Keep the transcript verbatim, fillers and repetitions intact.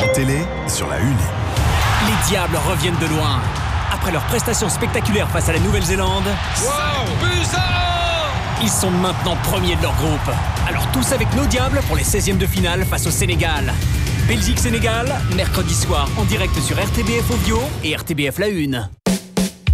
En télé, sur la une. Les Diables reviennent de loin. Après leur prestation spectaculaire face à la Nouvelle-Zélande, Wow, ils sont maintenant premiers de leur groupe. Alors tous avec nos Diables pour les seizièmes de finale face au Sénégal. Belgique-Sénégal, mercredi soir en direct sur R T B F Audio et R T B F La Une.